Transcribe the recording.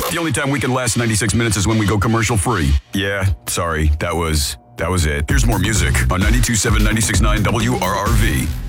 The only time we can last 96 minutes is when we go commercial free. Yeah, sorry, that was it. Here's more music on 92.7, 96.9 WRRV.